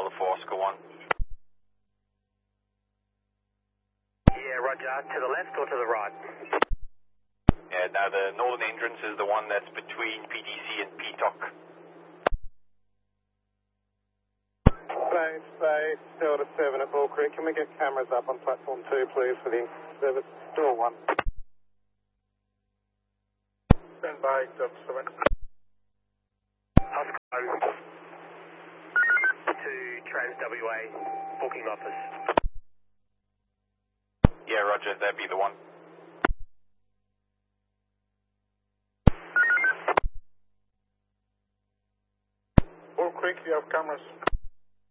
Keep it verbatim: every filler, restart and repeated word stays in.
Delta four, Oscar one. Yeah, roger. To the left or to the right? Yeah, now the northern entrance is the one that's between P D C and P T O C. Base base, Delta seven at Bull Creek. Can we get cameras up on platform two, please, for the service? Door one. Stand by, Delta seven. Oscar one. To Trans W A, booking office. Yeah, roger, that'd be the one. Bull Creek, you have cameras.